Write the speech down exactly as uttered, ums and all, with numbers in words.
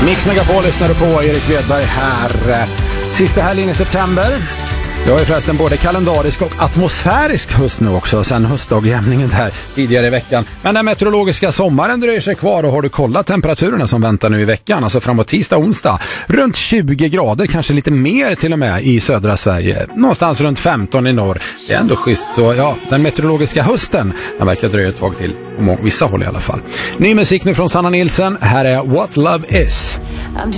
Mix Megapol lyssnar på, Erik Wedberg här. Sista helgen i september. Vi har ju förresten både kalendarisk och atmosfärisk höst nu också, sen höstdagjämningen där tidigare i veckan. Men den meteorologiska sommaren dröjer sig kvar, och har du kollat temperaturerna som väntar nu i veckan, alltså framåt tisdag och onsdag, runt tjugo grader, kanske lite mer till och med i södra Sverige. Någonstans runt femton i norr. Det är ändå schysst, så ja, den meteorologiska hösten, den verkar dröja ett tag till, på vissa håll i alla fall. Ny musik nu från Sanna Nilsson, här är What Love Is.